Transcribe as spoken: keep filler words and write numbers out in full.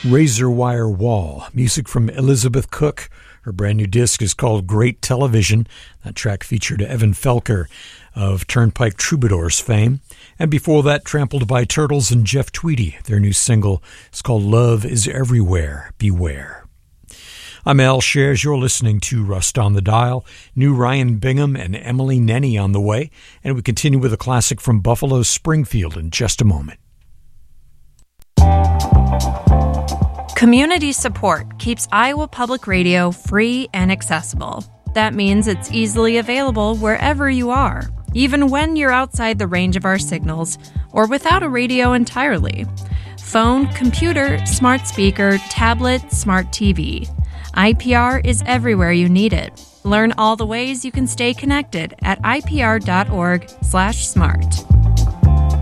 Razor Wire Wall, music from Elizabeth Cook. Her brand new disc is called Great Television. That track featured Evan Felker of Turnpike Troubadours fame. And before that, Trampled by Turtles and Jeff Tweedy. Their new single is called Love is Everywhere, Beware. I'm Al Shares. You're listening to Rust on the Dial. New Ryan Bingham and Emily Nenny on the way. And we continue with a classic from Buffalo Springfield in just a moment. Community support keeps Iowa Public Radio free and accessible. That means it's easily available wherever you are, even when you're outside the range of our signals or without a radio entirely. Phone, computer, smart speaker, tablet, smart T V. I P R is everywhere you need it. Learn all the ways you can stay connected at I P R dot org slash smart.